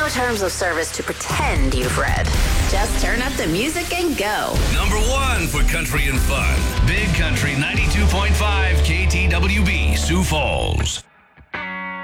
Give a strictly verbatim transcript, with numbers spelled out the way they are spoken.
terms of service to pretend you've read. Just turn up the music and go. Number one for country and fun. Big Country ninety-two point five K T W B, Sioux Falls.